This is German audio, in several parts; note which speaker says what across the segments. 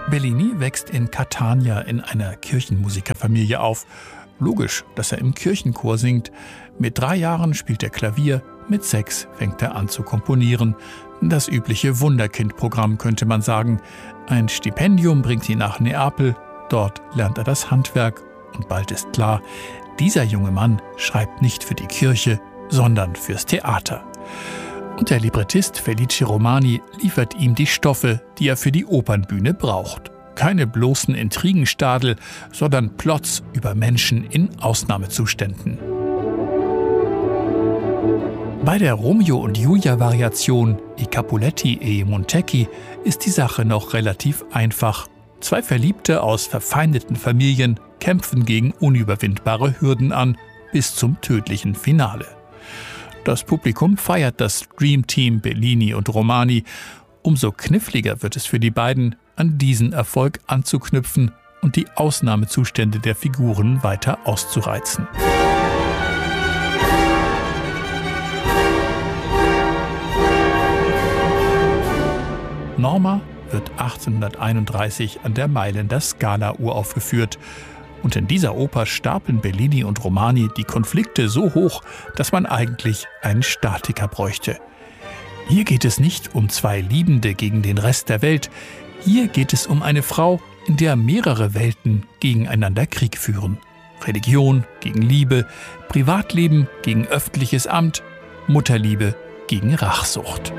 Speaker 1: Bellini wächst in Catania in einer Kirchenmusikerfamilie auf. Logisch, dass er im Kirchenchor singt. Mit 3 Jahren spielt er Klavier, mit 6 fängt er an zu komponieren. Das übliche Wunderkind-Programm, könnte man sagen. Ein Stipendium bringt ihn nach Neapel. Dort lernt er das Handwerk. Und bald ist klar, dieser junge Mann schreibt nicht für die Kirche, sondern fürs Theater. Und der Librettist Felice Romani liefert ihm die Stoffe, die er für die Opernbühne braucht. Keine bloßen Intrigenstadel, sondern Plots über Menschen in Ausnahmezuständen. Bei der Romeo und Julia-Variation I Capuletti e i Montecchi ist die Sache noch relativ einfach. 2 Verliebte aus verfeindeten Familien kämpfen gegen unüberwindbare Hürden an, bis zum tödlichen Finale. Das Publikum feiert das Dream Team Bellini und Romani. Umso kniffliger wird es für die beiden, an diesen Erfolg anzuknüpfen und die Ausnahmezustände der Figuren weiter auszureizen. Norma wird 1831 an der Mailänder Scala uraufgeführt. Und in dieser Oper stapeln Bellini und Romani die Konflikte so hoch, dass man eigentlich einen Statiker bräuchte. Hier geht es nicht um 2 Liebende gegen den Rest der Welt. Hier geht es um eine Frau, in der mehrere Welten gegeneinander Krieg führen. Religion gegen Liebe, Privatleben gegen öffentliches Amt, Mutterliebe gegen Rachsucht.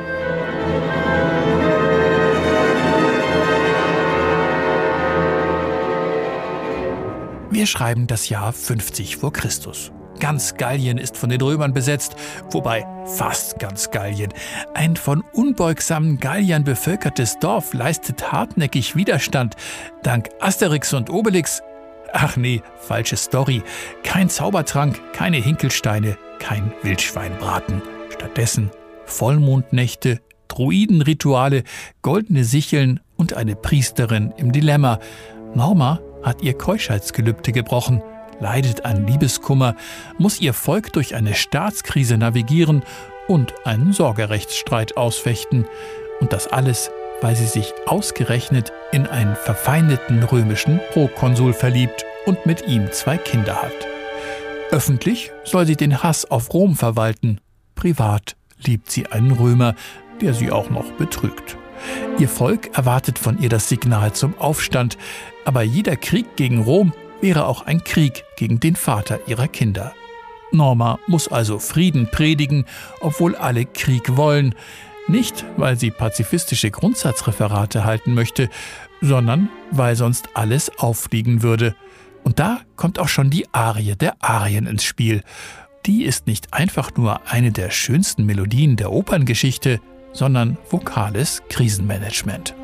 Speaker 1: Wir schreiben das Jahr 50 vor Christus. Ganz Gallien ist von den Römern besetzt, wobei fast ganz Gallien. Ein von unbeugsamen Galliern bevölkertes Dorf leistet hartnäckig Widerstand. Dank Asterix und Obelix. Ach nee, falsche Story. Kein Zaubertrank, keine Hinkelsteine, kein Wildschweinbraten. Stattdessen Vollmondnächte, Druidenrituale, goldene Sicheln und eine Priesterin im Dilemma. Norma hat ihr Keuschheitsgelübde gebrochen, leidet an Liebeskummer, muss ihr Volk durch eine Staatskrise navigieren und einen Sorgerechtsstreit ausfechten. Und das alles, weil sie sich ausgerechnet in einen verfeindeten römischen Prokonsul verliebt und mit ihm 2 Kinder hat. Öffentlich soll sie den Hass auf Rom verwalten. Privat liebt sie einen Römer, der sie auch noch betrügt. Ihr Volk erwartet von ihr das Signal zum Aufstand, aber jeder Krieg gegen Rom wäre auch ein Krieg gegen den Vater ihrer Kinder. Norma muss also Frieden predigen, obwohl alle Krieg wollen. Nicht, weil sie pazifistische Grundsatzreferate halten möchte, sondern weil sonst alles auffliegen würde. Und da kommt auch schon die Arie der Arien ins Spiel. Die ist nicht einfach nur eine der schönsten Melodien der Operngeschichte, sondern vokales Krisenmanagement.